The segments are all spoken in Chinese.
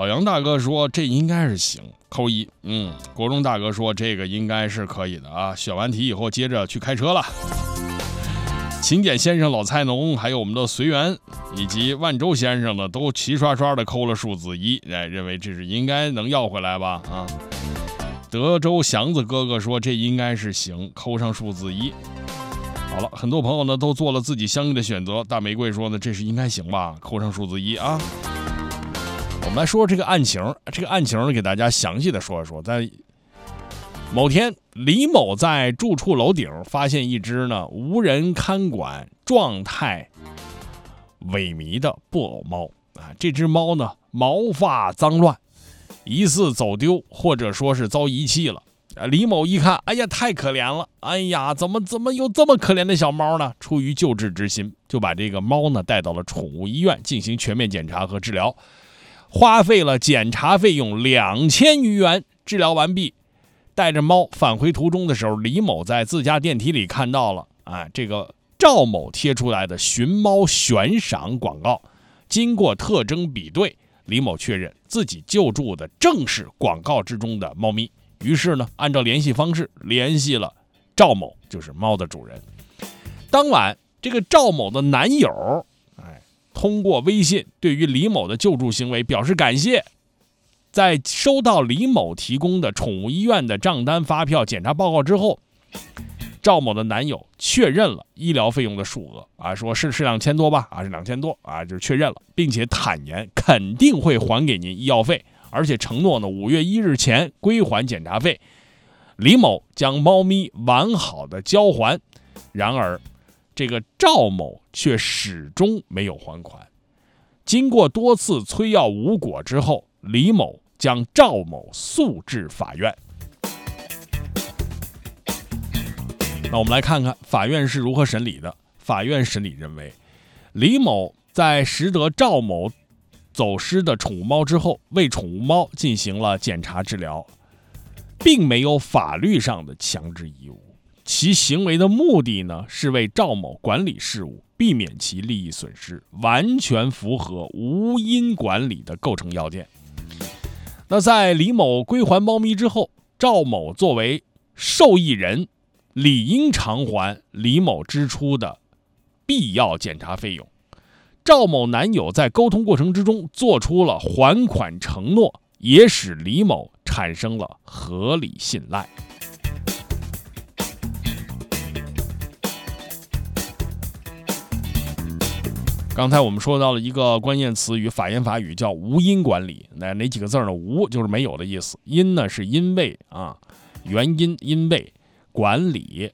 老杨大哥说这应该是行，扣一。国中大哥说这个应该是可以的啊。选完题以后接着去开车了。勤俭先生、老菜农，还有我们的随缘以及万州先生呢，都齐刷刷的扣了数字1，认为这是应该能要回来吧啊。德州祥子哥哥说这应该是行，扣上数字1。好了，很多朋友呢都做了自己相应的选择。大玫瑰说呢这是应该行吧，扣上数字1啊。我们来说这个案情，这个案情呢给大家详细的说一说。在某天，李某在住处楼顶发现一只呢无人看管、状态萎靡的布偶猫啊。这只猫呢毛发脏乱，疑似走丢或者说是遭遗弃了。李某一看，哎呀，太可怜了！哎呀，怎么有这么可怜的小猫呢？出于救治之心，就把这个猫呢带到了宠物医院进行全面检查和治疗，花费了检查费用2000余元。治疗完毕，带着猫返回途中的时候，李某在自家电梯里看到了这个赵某贴出来的寻猫悬赏广告。经过特征比对，李某确认自己救助的正是广告之中的猫咪。于是呢，按照联系方式联系了赵某，就是猫的主人。当晚，这个赵某的男友，通过微信对于李某的救助行为表示感谢。在收到李某提供的宠物医院的账单、发票、检查报告之后，赵某的男友确认了医疗费用的数额说是2000多吧是2000多就是确认了，并且坦言肯定会还给您医药费。而且承诺呢，5月1日前归还检查费。李某将猫咪完好的交还，然而这个赵某却始终没有还款。经过多次催要无果之后，李某将赵某诉至法院。那我们来看看法院是如何审理的。法院审理认为，李某在识得赵某走失的宠物猫之后，为宠物猫进行了检查治疗，并没有法律上的强制义务。其行为的目的呢，是为赵某管理事务，避免其利益损失，完全符合无因管理的构成要件。那在李某归还猫咪之后，赵某作为受益人，理应偿还李某支出的必要检查费用。赵某男友在沟通过程之中做出了还款承诺，也使李某产生了合理信赖。刚才我们说到了一个关键词语，法言法语叫无因管理。哪几个字呢？无就是没有的意思，因呢是因为原因因为，管理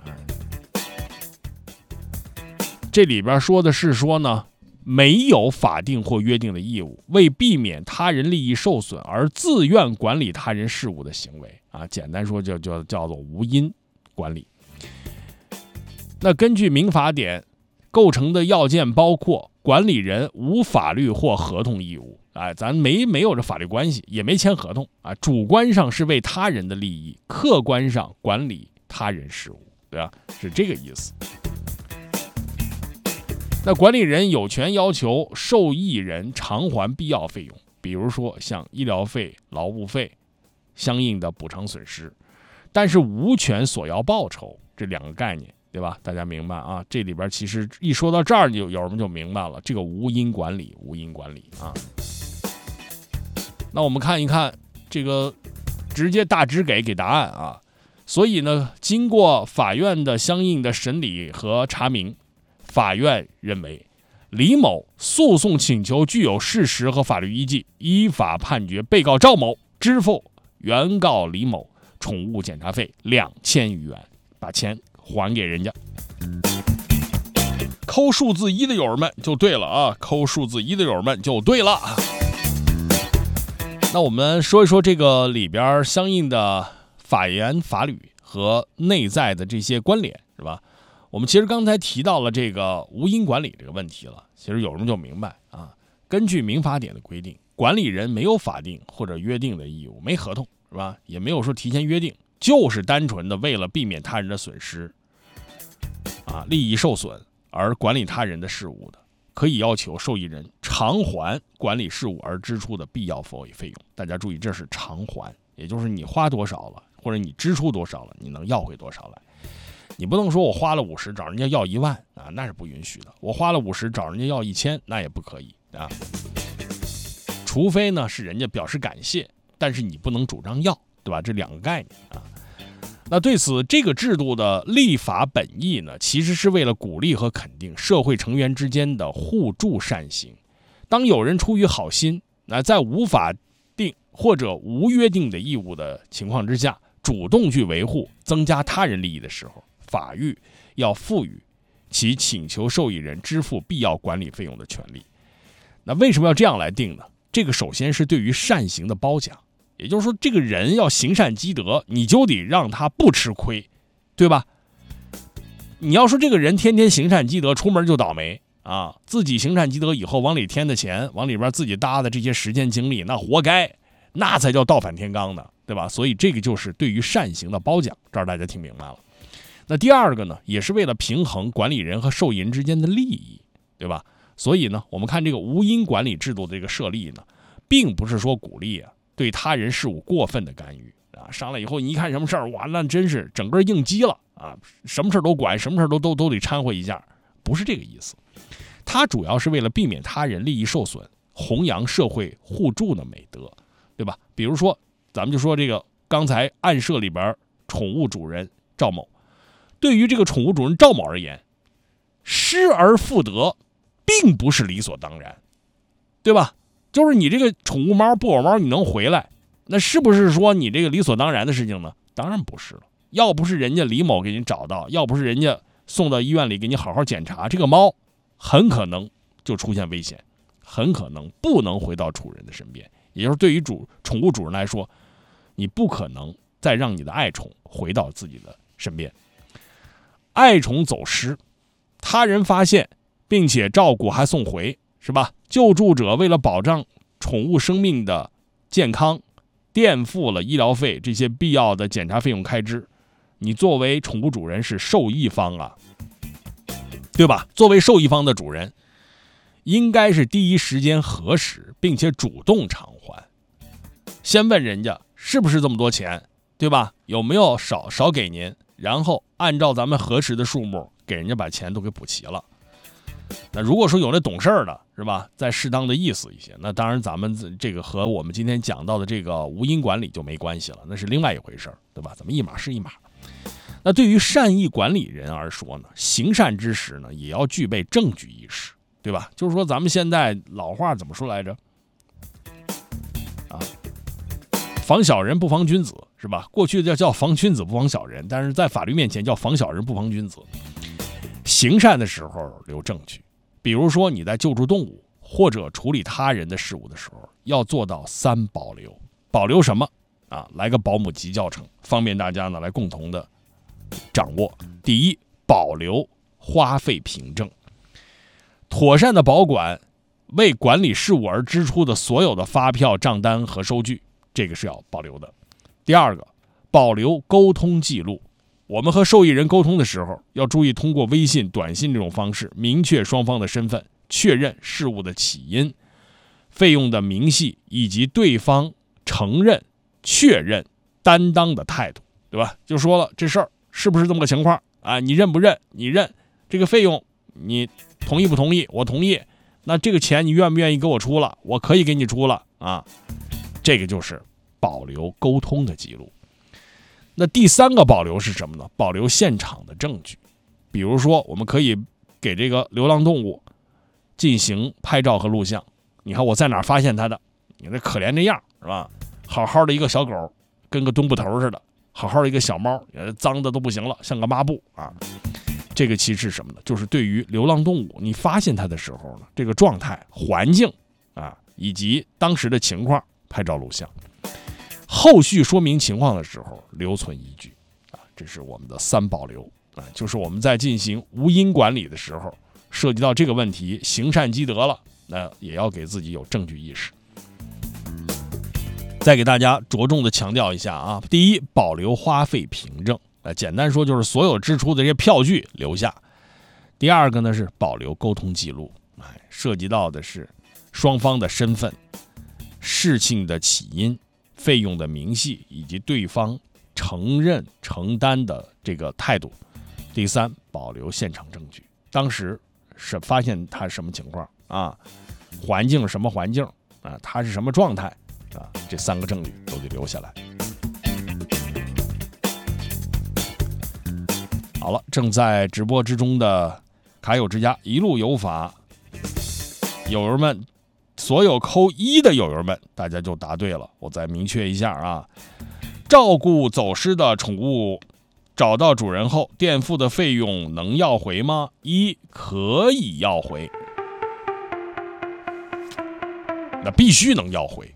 这里边说的是说呢，没有法定或约定的义务，为避免他人利益受损而自愿管理他人事务的行为简单说就叫做无因管理。那根据民法典，构成的要件包括管理人无法律或合同义务咱没有这法律关系，也没签合同主观上是为他人的利益，客观上管理他人事务，对吧？是这个意思。那管理人有权要求受益人偿还必要费用，比如说像医疗费、劳务费相应的补偿损失，但是无权索要报酬，这两个概念，对吧？大家明白这里边其实一说到这儿，有人就明白了，这个无因管理那我们看一看这个，直接大致给答案所以呢，经过法院的相应的审理和查明，法院认为李某诉讼请求具有事实和法律依据，依法判决被告赵某支付原告李某宠物检查费2000余元，把钱还给人家。扣数字1的友们就对了扣数字1的友们就对了。那我们说一说这个里边相应的法言法律和内在的这些关联，是吧？我们其实刚才提到了这个无因管理这个问题了，其实有人就明白根据民法典的规定，管理人没有法定或者约定的义务，没合同，是吧？也没有说提前约定，就是单纯的为了避免他人的损失利益受损而管理他人的事务的。 可以要求受益人偿还管理事务而支出的必要费用。大家注意，这是偿还，也就是你花多少了，或者你支出多少了，你能要回多少来。你不能说我花了50找人家要1万啊，那是不允许的。我花了50找人家要1000，那也不可以啊。除非呢是人家表示感谢，但是你不能主张要，对吧？这两个概念啊。那对此，这个制度的立法本意呢，其实是为了鼓励和肯定社会成员之间的互助善行。当有人出于好心，在无法定或者无约定的义务的情况之下，主动去维护、增加他人利益的时候，法律要赋予其请求受益人支付必要管理费用的权利。那为什么要这样来定呢？这个首先是对于善行的褒奖，也就是说，这个人要行善积德，你就得让他不吃亏，对吧？你要说这个人天天行善积德，出门就倒霉啊，自己行善积德以后往里添的钱，往里边自己搭的这些时间精力，那活该，那才叫倒反天罡呢，对吧？所以这个就是对于善行的褒奖，这儿大家听明白了。那第二个呢，也是为了平衡管理人和受益人之间的利益，对吧？所以呢，我们看这个无因管理制度的这个设立呢，并不是说鼓励对他人事务过分的干预啊。上来以后你一看什么事儿，哇，那真是整个应激了啊，什么事儿都管，什么事儿都得掺和一下，不是这个意思。它主要是为了避免他人利益受损，弘扬社会互助的美德，对吧？比如说，咱们就说这个刚才案社里边宠物主人赵某，对于这个宠物主人赵某而言，失而复得并不是理所当然，对吧？就是你这个宠物猫布偶猫你能回来，那是不是说你这个理所当然的事情呢？当然不是了。要不是人家李某给你找到，要不是人家送到医院里给你好好检查，这个猫很可能就出现危险，很可能不能回到主人的身边。也就是对于宠物主人来说，你不可能再让你的爱宠回到自己的身边。爱宠走失，他人发现并且照顾还送回，是吧？救助者为了保障宠物生命的健康，垫付了医疗费这些必要的检查费用开支，你作为宠物主人是受益方啊，对吧？作为受益方的主人，应该是第一时间核实并且主动偿还，先问人家是不是这么多钱，对吧？有没有少给您，然后按照咱们核实的数目给人家把钱都给补齐了。那如果说有那懂事的，是吧，再适当的意思一些，那当然咱们这个和我们今天讲到的这个无因管理就没关系了，那是另外一回事，对吧？咱们一码是一码。那对于善意管理人而说呢，行善之时呢，也要具备证据意识，对吧？就是说咱们现在老话怎么说来着？啊，防小人不防君子，是吧？过去叫防君子不防小人，但是在法律面前叫防小人不防君子。行善的时候留证据，比如说你在救助动物或者处理他人的事物的时候，要做到3保留。保留什么啊？来个保姆级教程，方便大家呢来共同的掌握。第一，保留花费凭证，妥善的保管为管理事务而支出的所有的发票、账单和收据，这个是要保留的。第二个，保留沟通记录。我们和受益人沟通的时候，要注意通过微信、短信这种方式明确双方的身份，确认事务的起因、费用的明细，以及对方承认、确认、担当的态度，对吧？就说了这事儿是不是这么个情况啊？你认不认？你认。这个费用你同意不同意？我同意。那这个钱你愿不愿意给我出了？我可以给你出了啊。这个就是保留沟通的记录。那第3个保留是什么呢？保留现场的证据。比如说我们可以给这个流浪动物进行拍照和录像，你看我在哪儿发现它的，你这可怜这样，是吧？好好的一个小狗跟个墩布头似的，好好的一个小猫脏的都不行了，像个抹布啊。这个其实是什么呢？就是对于流浪动物你发现它的时候呢，这个状态、环境啊，以及当时的情况拍照录像，后续说明情况的时候留存依据啊。这是我们的3保留啊，就是我们在进行无因管理的时候，涉及到这个问题，行善积德了，那也要给自己有证据意识。再给大家着重的强调一下啊，第一，保留花费凭证，简单说就是所有支出的这些票据留下。第二个呢是保留沟通记录涉及到的是双方的身份、事情的起因、费用的明细以及对方承认承担的这个态度。第三，保留现场证据，当时是发现他什么情况啊，环境什么环境啊，他是什么状态啊，这3个证据都得留下来。好了，正在直播之中的卡友之家一路有法友友们，所有扣1的友友们，大家就答对了。我再明确一下啊，照顾走失的宠物找到主人后，垫付的费用能要回吗？1，可以要回，那必须能要回。